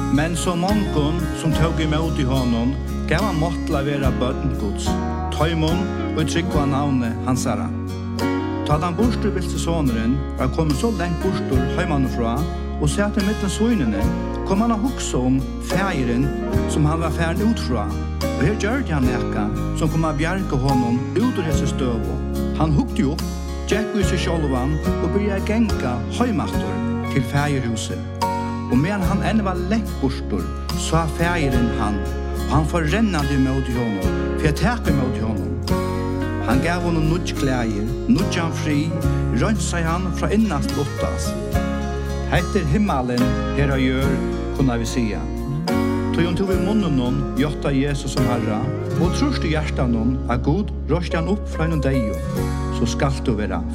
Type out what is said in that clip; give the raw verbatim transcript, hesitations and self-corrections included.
Men så många som tog emot i honom gav han måttla vera bøtten Guds, tøymon og tryggva navnet hansara. Ta den borster vilse soneren var kommet så lengt borster heimanifra og sett i midten søgnene kom han å hukse om fægeren som han var færen utfra. Og her gjør han eka som kom å bjerke honom ut ur hese støv. Han hukte opp, gikk i seg sjolvan og begynte genka heimaktor til fægerhuset. Og medan han enne var lengt borster, sa fægeren han, og han forrennade imot honom, for jeg tek imot honom. Han gav honom nudj klæger, nudj han fri, rønsa han fra innast lottas. Heter himmelen her har gjør, kunne vi sia. Tog hun tog i munnen noen, gjotta Jesus som herra, og trus du hjertan noen, at God røst han opp fra en deio, så skal du være